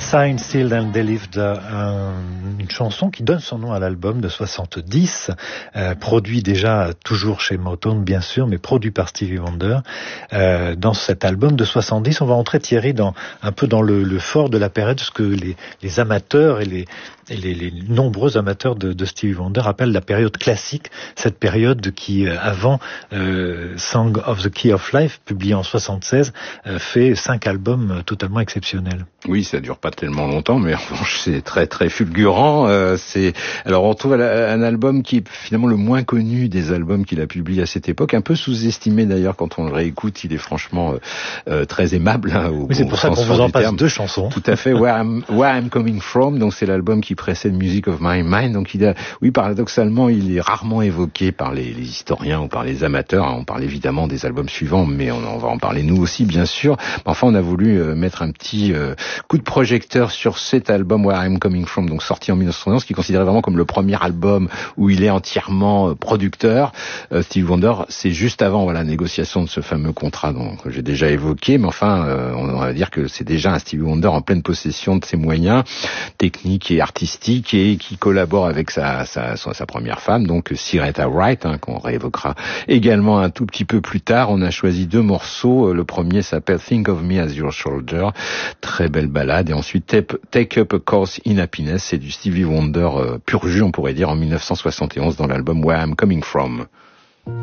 Signed, Sealed and Delivered, une chanson qui donne son nom à l'album de 70, produit déjà toujours chez Motown bien sûr, mais produit par Stevie Wonder. Dans cet album de 70, on va entrer, Thierry, un peu dans le fort de la période, ce que les amateurs et les nombreux amateurs de Stevie Wonder appellent la période classique, cette période qui, avant Song of the Key of Life, publié en 76, fait 5 albums totalement exceptionnels. Oui, ça dure pas tellement longtemps, mais en revanche, c'est très très fulgurant. Alors on trouve un album qui est finalement le moins connu des albums qu'il a publiés à cette époque, un peu sous-estimé d'ailleurs quand on le réécoute. Il est franchement très aimable. Oui, c'est pour ça qu'on vous en passe 2 chansons. Tout à fait. Where I'm Coming From, donc c'est l'album qui précède Music of My Mind. Donc paradoxalement, il est rarement évoqué par les historiens ou par les amateurs. On parle évidemment des albums suivants, mais on va en parler nous aussi, bien sûr. Enfin, on a voulu mettre un petit coup de projecteur sur cet album Where I'm Coming From, donc sorti en 1971, qui est considéré vraiment comme le premier album où il est entièrement producteur. Stevie Wonder, c'est juste avant la négociation de ce fameux contrat que j'ai déjà évoqué, mais enfin, on va dire que c'est déjà un Stevie Wonder en pleine possession de ses moyens techniques et artistiques et qui collabore avec sa première femme, donc Syreeta Wright, qu'on réévoquera également un tout petit peu plus tard. On a choisi 2 morceaux. Le premier s'appelle Think of Me as Your Shoulder, très belle ballade, et ensuite Take Up a Course in Happiness, c'est du Stevie Wonder pur jus, on pourrait dire, en 1971 dans l'album Where I'm Coming From.